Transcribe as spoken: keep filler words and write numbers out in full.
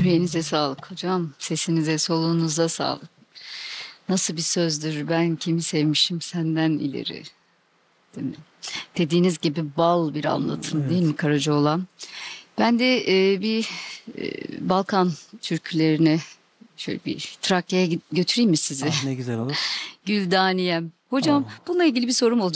Yüreğinize sağlık hocam. Sesinize, soluğunuza sağlık. Nasıl bir sözdür? Ben kimi sevmişim senden ileri. Değil mi? Dediğiniz gibi bal bir anlatım değil Evet. mi Karacaoğlan? Ben de e, bir e, Balkan türkülerine şöyle bir Trakya'ya git- götüreyim mi sizi? Ah, ne güzel olur. Güldaniyem. Hocam Oh. bununla ilgili bir sorum olacak.